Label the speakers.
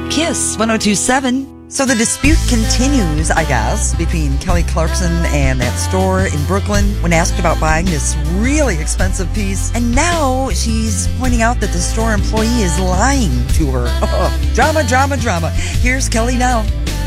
Speaker 1: Kiss 102.7.
Speaker 2: So the dispute continues, I guess, between Kelly Clarkson and that store in Brooklyn when asked about buying this really expensive piece. And now she's pointing out that the store employee is lying to her. Drama, drama, drama. Here's Kelly now.